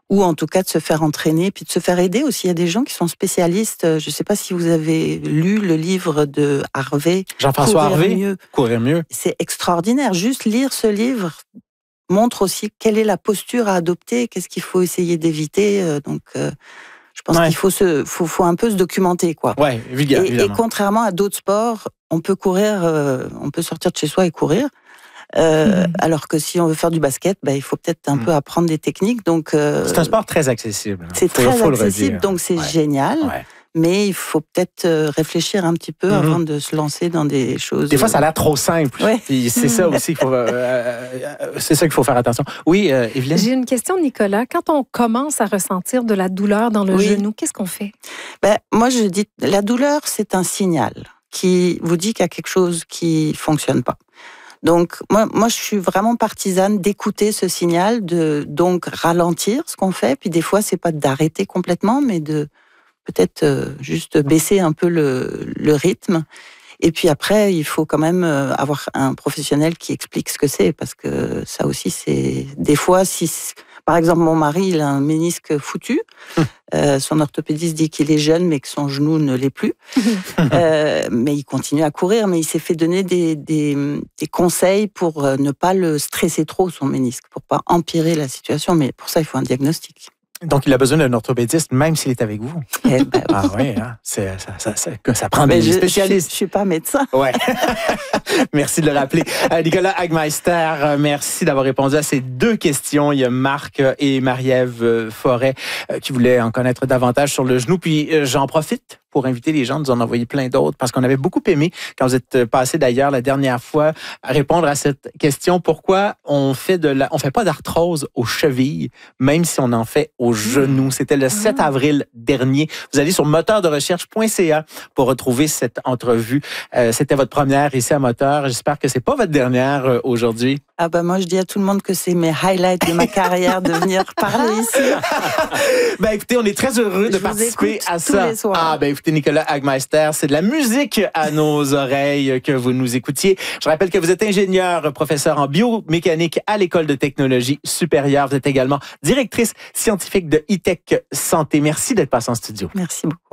ou en tout cas de se faire entraîner, puis de se faire aider aussi. Il y a des gens qui sont spécialistes. Je ne sais pas si vous avez lu le livre de Harvey. Jean-François Harvey, Courir mieux. C'est extraordinaire. Juste lire ce livre montre aussi quelle est la posture à adopter, qu'est-ce qu'il faut essayer d'éviter. Je pense qu'il faut un peu se documenter, quoi. Ouais, évidemment. Et contrairement à d'autres sports, on peut courir, on peut sortir de chez soi et courir. Alors que si on veut faire du basket, il faut peut-être un peu apprendre des techniques. Donc, c'est un sport très accessible. C'est très accessible, donc c'est génial. Ouais. Mais il faut peut-être réfléchir un petit peu avant de se lancer dans des choses. Des fois, ça a l'air trop simple. Ouais. C'est ça aussi c'est ça qu'il faut faire attention. Oui, Evelyne? J'ai une question, Nicolas. Quand on commence à ressentir de la douleur dans le genou, qu'est-ce qu'on fait? Moi, je dis, la douleur, c'est un signal qui vous dit qu'il y a quelque chose qui fonctionne pas. Donc, moi, je suis vraiment partisane d'écouter ce signal, de donc ralentir ce qu'on fait. Puis des fois, c'est pas d'arrêter complètement, mais de peut-être juste baisser un peu le rythme. Et puis après, il faut quand même avoir un professionnel qui explique ce que c'est, parce que ça aussi, c'est des fois, si par exemple mon mari, il a un ménisque foutu, son orthopédiste dit qu'il est jeune, mais que son genou ne l'est plus. Mais il continue à courir, mais il s'est fait donner des conseils pour ne pas le stresser trop, son ménisque, pour pas empirer la situation. Mais pour ça, il faut un diagnostic. Donc, il a besoin d'un orthopédiste, même s'il est avec vous. Oui. Ah oui, hein? Ça prend des spécialistes. Je suis pas médecin. Ouais. Merci de le rappeler. Nicolas Hagmeister, merci d'avoir répondu à ces deux questions. Il y a Marc et Marie-Ève Forêt qui voulaient en connaître davantage sur le genou. Puis, j'en profite pour inviter les gens à nous en envoyer plein d'autres, parce qu'on avait beaucoup aimé, quand vous êtes passé d'ailleurs la dernière fois, à répondre à cette question, pourquoi on fait pas d'arthrose aux chevilles, même si on en fait aux genoux. C'était le 7 avril dernier. Vous allez sur moteurderecherche.ca pour retrouver cette entrevue. C'était votre première ici à Moteur. J'espère que c'est pas votre dernière aujourd'hui. Moi, je dis à tout le monde que c'est mes highlights de ma carrière de venir parler ici. Écoutez, on est très heureux de participer à ça. Tous les soirs. Écoutez, Nicolas Hagmeister, c'est de la musique à nos oreilles que vous nous écoutiez. Je rappelle que vous êtes ingénieur, professeur en biomécanique à l'École de technologie supérieure. Vous êtes également directrice scientifique de E-Tech Santé. Merci d'être passé en studio. Merci beaucoup.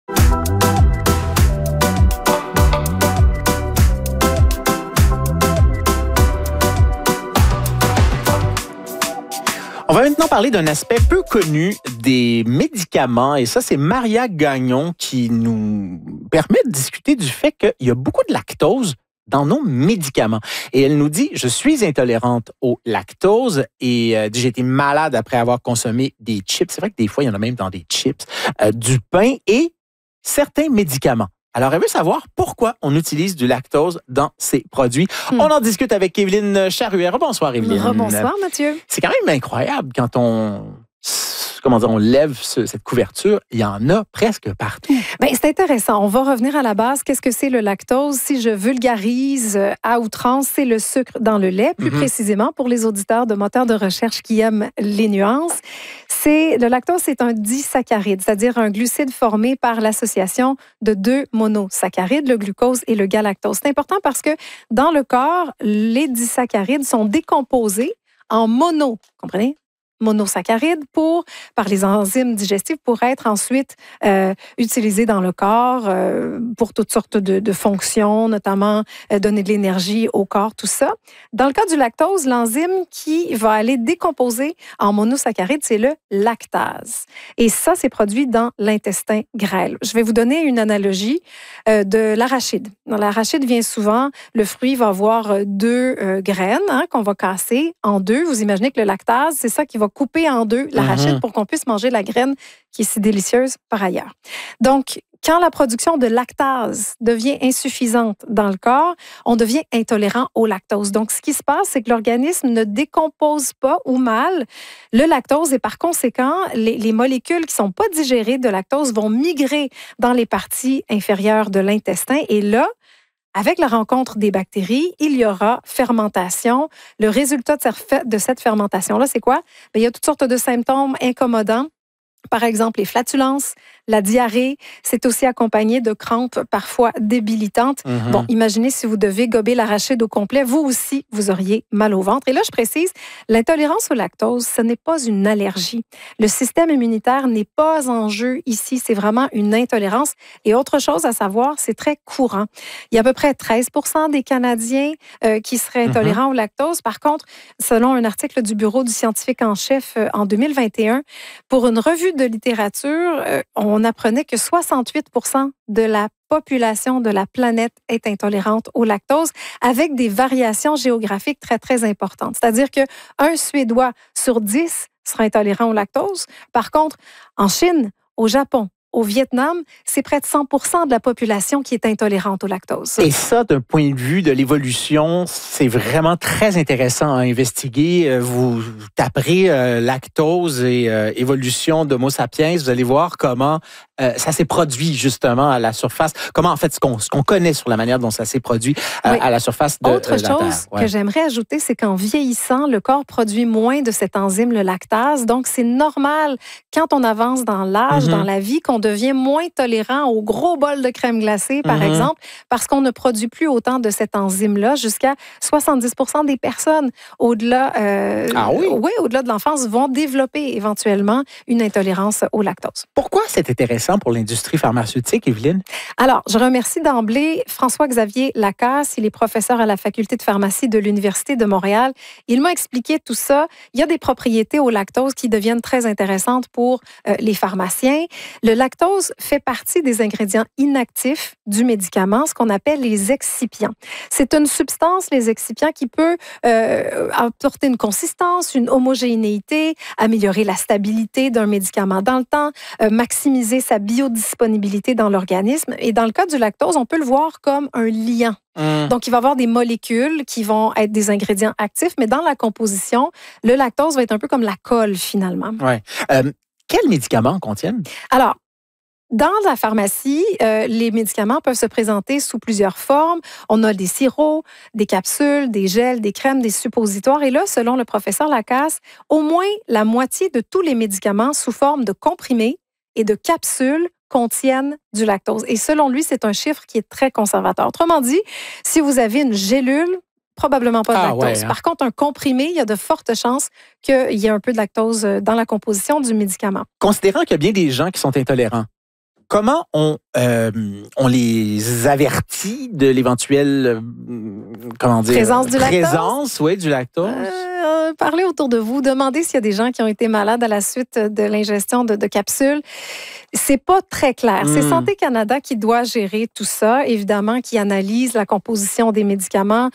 On va maintenant parler d'un aspect peu connu des médicaments. Et ça, c'est Maria Gagnon qui nous permet de discuter du fait qu'il y a beaucoup de lactose dans nos médicaments. Et elle nous dit, je suis intolérante au lactose et j'ai été malade après avoir consommé des chips. C'est vrai que des fois, il y en a même dans des chips, du pain et certains médicaments. Alors, elle veut savoir pourquoi on utilise du lactose dans ces produits. On en discute avec Evelyne Charuet. Bonsoir, Evelyne. Bonsoir, Mathieu. C'est quand même incroyable quand on lève cette couverture, il y en a presque partout. C'est intéressant. On va revenir à la base. Qu'est-ce que c'est le lactose? Si je vulgarise à outrance, c'est le sucre dans le lait. Plus précisément, pour les auditeurs de moteurs de recherche qui aiment les nuances, le lactose, c'est un disaccharide, c'est-à-dire un glucide formé par l'association de deux monosaccharides, le glucose et le galactose. C'est important parce que dans le corps, les disaccharides sont décomposés en comprenez? Monosaccharides par les enzymes digestives pour être ensuite utilisés dans le corps pour toutes sortes de fonctions, notamment donner de l'énergie au corps, tout ça. Dans le cas du lactose, l'enzyme qui va aller décomposer en monosaccharides, c'est le lactase. Et ça, c'est produit dans l'intestin grêle. Je vais vous donner une analogie de l'arachide. Dans l'arachide vient souvent, le fruit va avoir deux graines qu'on va casser en deux. Vous imaginez que le lactase, c'est ça qui va couper en deux l'arachide pour qu'on puisse manger la graine qui est si délicieuse par ailleurs. Donc, quand la production de lactase devient insuffisante dans le corps, on devient intolérant au lactose. Donc, ce qui se passe, c'est que l'organisme ne décompose pas ou mal le lactose et par conséquent, les molécules qui ne sont pas digérées de lactose vont migrer dans les parties inférieures de l'intestin et là, avec la rencontre des bactéries, il y aura fermentation. Le résultat de cette fermentation-là, c'est quoi? Il y a toutes sortes de symptômes incommodants Par exemple, les flatulences, la diarrhée, c'est aussi accompagné de crampes parfois débilitantes. Bon, imaginez si vous devez gober l'arachide au complet, vous aussi, vous auriez mal au ventre. Et là, je précise, l'intolérance au lactose, ce n'est pas une allergie. Le système immunitaire n'est pas en jeu ici, c'est vraiment une intolérance. Et autre chose à savoir, c'est très courant. Il y a à peu près 13% des Canadiens qui seraient intolérants au lactose. Par contre, selon un article du Bureau du scientifique en chef en 2021, pour une revue de littérature, on apprenait que 68% de la population de la planète est intolérante au lactose, avec des variations géographiques très, très importantes. C'est-à-dire qu'un Suédois sur 10 sera intolérant au lactose. Par contre, en Chine, au Japon, au Vietnam, c'est près de 100% de la population qui est intolérante au lactose. Et ça, d'un point de vue de l'évolution, c'est vraiment très intéressant à investiguer. Vous taperez lactose et évolution d'Homo sapiens, vous allez voir comment ça s'est produit justement à la surface. Comment, en fait, ce qu'on connaît sur la manière dont ça s'est produit à la surface de Autre la Terre. chose que j'aimerais ajouter, c'est qu'en vieillissant, le corps produit moins de cet enzyme, le lactase. Donc, c'est normal, quand on avance dans l'âge, dans la vie, qu'on devient moins tolérant au gros bol de crème glacée, par exemple, parce qu'on ne produit plus autant de cette enzyme-là. Jusqu'à 70% des personnes au-delà au-delà de l'enfance vont développer éventuellement une intolérance au lactose. Pourquoi c'est intéressant pour l'industrie pharmaceutique, Evelyne? Alors, je remercie d'emblée François-Xavier Lacasse. Il est professeur à la faculté de pharmacie de l'Université de Montréal. Il m'a expliqué tout ça. Il y a des propriétés au lactose qui deviennent très intéressantes pour les pharmaciens. Le lactose fait partie des ingrédients inactifs du médicament, ce qu'on appelle les excipients. C'est une substance, les excipients, qui peut apporter une consistance, une homogénéité, améliorer la stabilité d'un médicament dans le temps, maximiser sa biodisponibilité dans l'organisme. Et dans le cas du lactose, on peut le voir comme un liant. Donc, il va y avoir des molécules qui vont être des ingrédients actifs, mais dans la composition, le lactose va être un peu comme la colle, finalement. Ouais. Quels médicaments contiennent? Alors, dans la pharmacie, les médicaments peuvent se présenter sous plusieurs formes. On a des sirops, des capsules, des gels, des crèmes, des suppositoires. Et là, selon le professeur Lacasse, au moins la moitié de tous les médicaments sous forme de comprimés et de capsules contiennent du lactose. Et selon lui, c'est un chiffre qui est très conservateur. Autrement dit, si vous avez une gélule, probablement pas de lactose. Par contre, un comprimé, il y a de fortes chances qu'il y ait un peu de lactose dans la composition du médicament. Considérant qu'il y a bien des gens qui sont intolérants, comment on les avertit de l'éventuelle présence du lactose? Du lactose? Parlez autour de vous, demandez s'il y a des gens qui ont été malades à la suite de l'ingestion de capsules. C'est pas très clair. C'est Santé Canada qui doit gérer tout ça, évidemment, qui analyse la composition des médicaments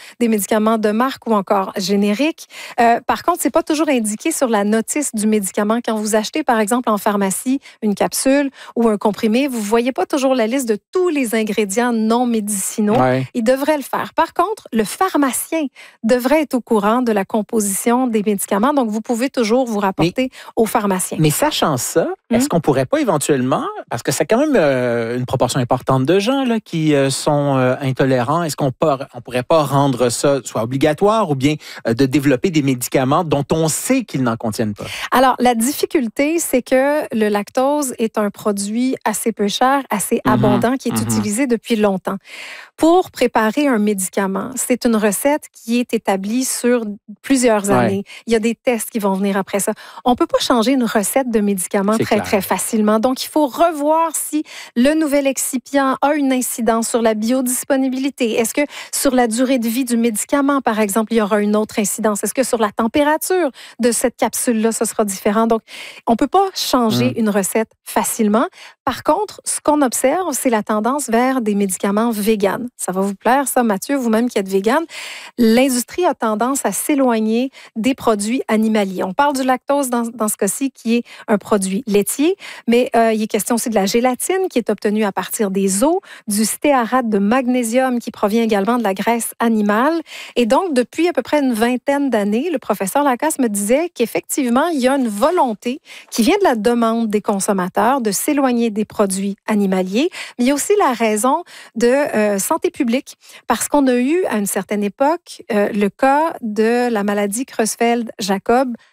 de marque ou encore génériques. Par contre, c'est pas toujours indiqué sur la notice du médicament. Quand vous achetez, par exemple, en pharmacie, une capsule ou un comprimé, vous voyez pas toujours la liste de tous les ingrédients non médicinaux. Ouais. Il devrait le faire. Par contre, le pharmacien devrait être au courant de la composition des médicaments. Donc, vous pouvez toujours vous rapporter au pharmacien. Mais sachant ça, est-ce qu'on pourrait pas éventuellement, parce que c'est quand même une proportion importante de gens là, qui sont intolérants, est-ce qu'on pourrait pas rendre ça soit obligatoire ou bien de développer des médicaments dont on sait qu'ils n'en contiennent pas? Alors, la difficulté, c'est que le lactose est un produit assez peu cher, assez abondant, qui est utilisé depuis longtemps. Pour préparer un médicament, c'est une recette qui est établie sur plusieurs années. Il y a des tests qui vont venir après ça. On ne peut pas changer une recette de médicament très facilement. Donc, il faut revoir si le nouvel excipient a une incidence sur la biodisponibilité. Est-ce que sur la durée de vie du médicament, par exemple, il y aura une autre incidence? Est-ce que sur la température de cette capsule-là, ce sera différent? Donc, on ne peut pas changer une recette facilement. Par contre, ce qu'on observe, c'est la tendance vers des médicaments véganes. Ça va vous plaire, ça, Mathieu, vous-même qui êtes végane. L'industrie a tendance à s'éloigner des produits animaliers. On parle du lactose dans ce cas-ci, qui est un produit laitier, mais il est question aussi de la gélatine qui est obtenue à partir des os, du stéarate de magnésium qui provient également de la graisse animale. Et donc, depuis à peu près une vingtaine d'années, le professeur Lacasse me disait qu'effectivement, il y a une volonté qui vient de la demande des consommateurs de s'éloigner des produits animaliers, mais il y a aussi la raison de santé publique, parce qu'on a eu à une certaine époque le cas de la maladie Creutzfeldt-Jakob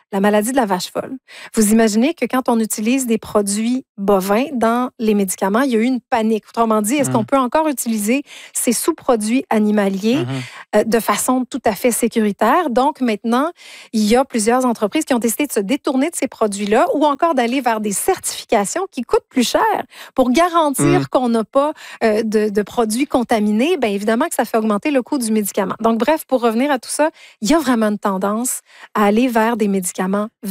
la maladie de la vache folle. Vous imaginez que quand on utilise des produits bovins dans les médicaments, il y a eu une panique. Autrement dit, est-ce qu'on peut encore utiliser ces sous-produits animaliers de façon tout à fait sécuritaire? Donc, maintenant, il y a plusieurs entreprises qui ont décidé de se détourner de ces produits-là ou encore d'aller vers des certifications qui coûtent plus cher pour garantir qu'on n'a pas de produits contaminés. Bien évidemment que ça fait augmenter le coût du médicament. Donc, bref, pour revenir à tout ça, il y a vraiment une tendance à aller vers des médicaments